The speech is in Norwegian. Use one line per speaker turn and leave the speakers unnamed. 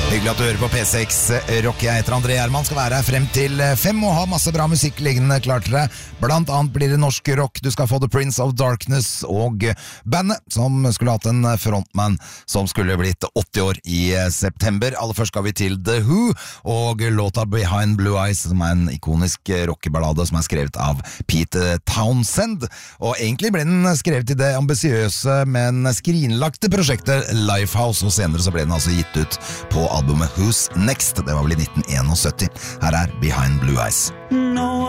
Hyggelig at du hører på P6 Rock. Jeg heter André Hermann, skal være her frem til 5 og ha masse bra musikk liggende klart til deg. Blant annet blir det norsk rock. Du skal få The Prince of Darkness og bandet som skulle hatt en frontman som skulle blitt 80 år i september. Aller først skal vi til The Who og låta Behind Blue Eyes, som en ikonisk rockeballade som skrevet av Pete Townsend. Og egentlig ble den skrevet i det ambisiøse, men skrinlagte prosjektet Lifehouse, og senere så ble den altså gitt ut på albumet Who's Next. Det var vel i 1971. Her Behind Blue Eyes.
No